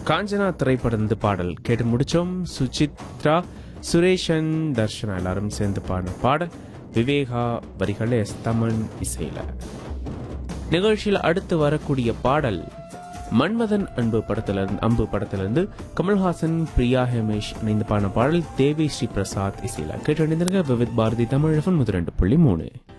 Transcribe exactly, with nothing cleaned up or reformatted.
காஞ்சனா திரைப்படம் பாடல் கேட்டு முடிச்சோம். சுசித்ரா, சுரேஷன், தர்ஷனா எல்லாரும் சேர்ந்து பாடின பாடல். விவேகா வரிகள், எஸ் தமன் இசையில. நிகழ்ச்சியில் அடுத்து வரக்கூடிய பாடல் மன்மதன் அன்பு படத்திலிருந்து அம்பு படத்திலிருந்து கமல்ஹாசன், பிரியா ஹேமேஷ் இணைந்து பாடின பாடல். தேவி ஸ்ரீ பிரசாத் இசையில கேட்டு விவித் பாரதி தமிழ் முதல் ரெண்டு புள்ளி மூணு.